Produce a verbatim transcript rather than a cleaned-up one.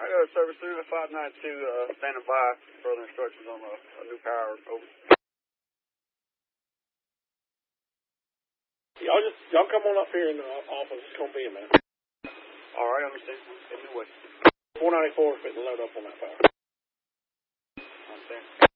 I got a service through the five nine two, uh, standing by. Further instructions on a, a new power. Over. Y'all just, y'all come on up here in the office. It's going to be a minute. All right, understand. Send me away. four ninety-four is fitting to load up on that power. Understand.